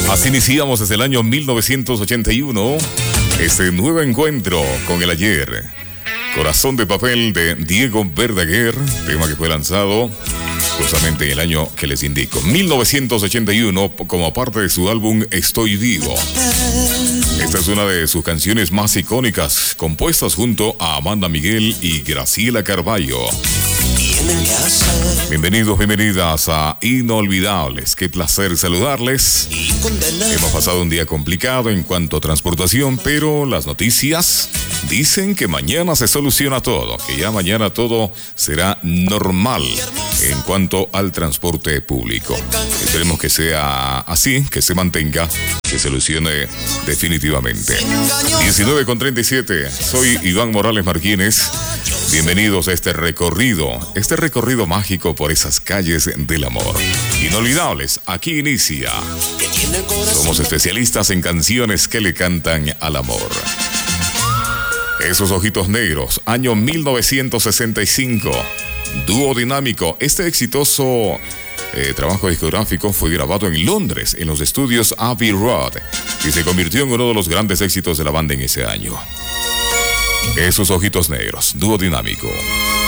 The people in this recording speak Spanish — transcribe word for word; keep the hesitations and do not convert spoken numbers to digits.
Así iniciamos desde el año mil novecientos ochenta y uno este nuevo encuentro con el ayer. Corazón de papel de Diego Verdaguer, tema que fue lanzado justamente en el año que les indico, mil novecientos ochenta y uno, como parte de su álbum Estoy Vivo. Esta es una de sus canciones más icónicas, compuestas junto a Amanda Miguel y Graciela Carballo. Bienvenidos, bienvenidas a Inolvidables. Qué placer saludarles. Hemos pasado un día complicado en cuanto a transportación, pero las noticias dicen que mañana se soluciona todo, que ya mañana todo será normal en cuanto al transporte público. Esperemos que sea así, que se mantenga, que se solucione definitivamente. diecinueve con treinta y siete, soy Iván Morales Martínez. Bienvenidos a este recorrido, este recorrido mágico por esas calles del amor. Inolvidables, aquí inicia. Somos especialistas en canciones que le cantan al amor. Esos ojitos negros, año mil novecientos sesenta y cinco. Dúo dinámico. Este exitoso eh, trabajo discográfico fue grabado en Londres, en los estudios Abbey Road, y se convirtió en uno de los grandes éxitos de la banda en ese año. Esos ojitos negros, dúo dinámico.